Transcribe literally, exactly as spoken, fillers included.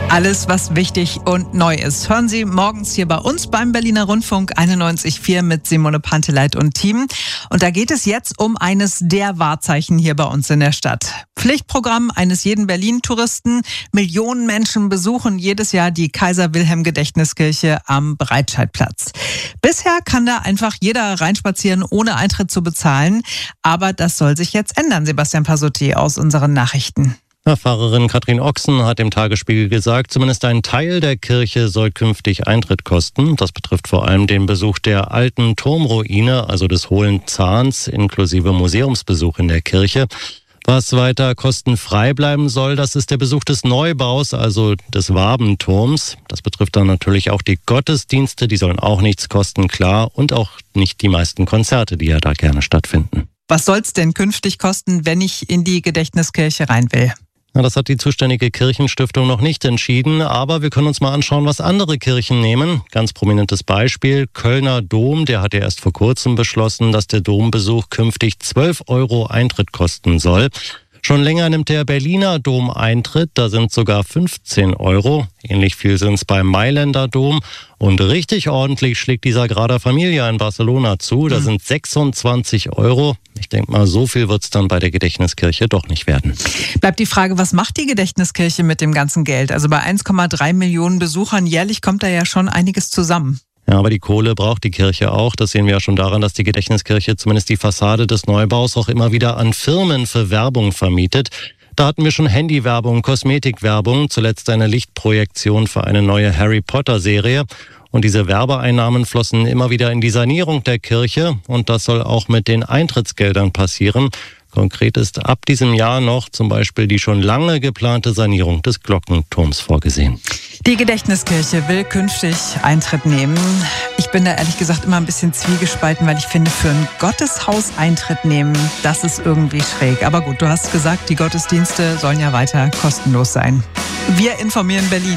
Alles, was wichtig und neu ist, hören Sie morgens hier bei uns beim Berliner Rundfunk einundneunzig Komma vier mit Simone Panteleit und Team. Und da geht es jetzt um eines der Wahrzeichen hier bei uns in der Stadt. Pflichtprogramm eines jeden Berlin-Touristen. Millionen Menschen besuchen jedes Jahr die Kaiser-Wilhelm-Gedächtniskirche am Breitscheidplatz. Bisher kann da einfach jeder reinspazieren, ohne Eintritt zu bezahlen. Aber das soll sich jetzt ändern, Sebastian Pasotti aus unseren Nachrichten. Pfarrerin Katrin Ochsen hat dem Tagesspiegel gesagt, zumindest ein Teil der Kirche soll künftig Eintritt kosten. Das betrifft vor allem den Besuch der alten Turmruine, also des Hohlen Zahns, inklusive Museumsbesuch in der Kirche. Was weiter kostenfrei bleiben soll, das ist der Besuch des Neubaus, also des Wabenturms. Das betrifft dann natürlich auch die Gottesdienste, die sollen auch nichts kosten, klar, und auch nicht die meisten Konzerte, die ja da gerne stattfinden. Was soll's denn künftig kosten, wenn ich in die Gedächtniskirche rein will? Ja, das hat die zuständige Kirchenstiftung noch nicht entschieden, aber wir können uns mal anschauen, was andere Kirchen nehmen. Ganz prominentes Beispiel, Kölner Dom, der hat ja erst vor kurzem beschlossen, dass der Dombesuch künftig zwölf Euro Eintritt kosten soll. Schon länger nimmt der Berliner Dom Eintritt, da sind sogar fünfzehn Euro. Ähnlich viel sind es beim Mailänder Dom. Und richtig ordentlich schlägt die Sagrada Familia in Barcelona zu. Da sind sechsundzwanzig Euro. Ich denke mal, so viel wird es dann bei der Gedächtniskirche doch nicht werden. Bleibt die Frage, was macht die Gedächtniskirche mit dem ganzen Geld? Also bei eins Komma drei Millionen Besuchern jährlich kommt da ja schon einiges zusammen. Ja, aber die Kohle braucht die Kirche auch. Das sehen wir ja schon daran, dass die Gedächtniskirche zumindest die Fassade des Neubaus auch immer wieder an Firmen für Werbung vermietet. Da hatten wir schon Handywerbung, Kosmetikwerbung, zuletzt eine Lichtprojektion für eine neue Harry-Potter-Serie. Und diese Werbeeinnahmen flossen immer wieder in die Sanierung der Kirche. Und das soll auch mit den Eintrittsgeldern passieren. Konkret ist ab diesem Jahr noch zum Beispiel die schon lange geplante Sanierung des Glockenturms vorgesehen. Die Gedächtniskirche will künftig Eintritt nehmen. Ich bin da ehrlich gesagt immer ein bisschen zwiegespalten, weil ich finde, für ein Gotteshaus Eintritt nehmen, das ist irgendwie schräg. Aber gut, du hast gesagt, die Gottesdienste sollen ja weiter kostenlos sein. Wir informieren Berlin.